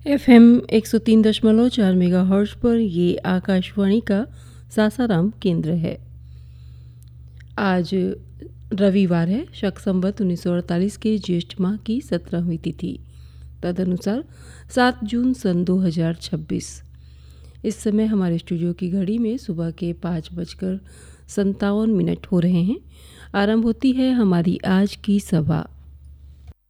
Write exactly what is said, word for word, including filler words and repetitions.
F M एक सौ तीन दशमलव चार मेगा हर्ट्ज पर ये आकाशवाणी का सासाराम केंद्र है। आज रविवार है, शक संवत उन्नीस सौ अड़तालीस के ज्येष्ठ माह की सत्रहवीं तिथि, तदनुसार सात जून सन दो हज़ार छब्बीस। इस समय हमारे स्टूडियो की घड़ी में सुबह के पाँच बजकर संतावन मिनट हो रहे हैं। आरंभ होती है हमारी आज की सभा।